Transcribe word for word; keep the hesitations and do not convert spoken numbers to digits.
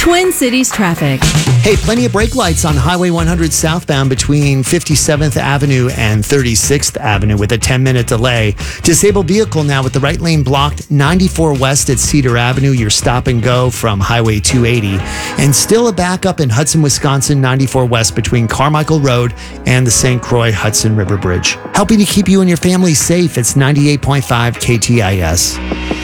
Twin Cities traffic. Hey, plenty of brake lights on Highway one hundred southbound between fifty-seventh Avenue and thirty-sixth Avenue with a ten-minute delay. Disabled vehicle now with the right lane blocked. ninety-four west at Cedar Avenue. Your stop and go from Highway two eighty. And still a backup in Hudson, Wisconsin, ninety-four west between Carmichael Road and the Saint Croix Hudson River Bridge. Helping to keep you and your family safe. It's ninety-eight point five K T I S.